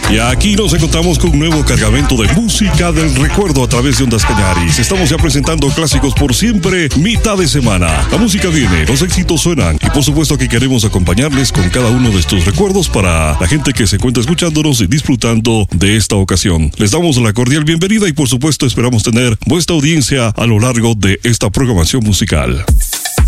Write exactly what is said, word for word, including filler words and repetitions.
Y aquí nos encontramos con un nuevo cargamento de música del recuerdo a través de Ondas Cañaris. Estamos ya presentando clásicos por siempre, mitad de semana. La música viene, los éxitos suenan y por supuesto que queremos acompañarles con cada uno de estos recuerdos para la gente que se encuentra escuchándonos y disfrutando de esta ocasión. Les damos la cordial bienvenida y por supuesto esperamos tener vuestra audiencia a lo largo de esta programación musical.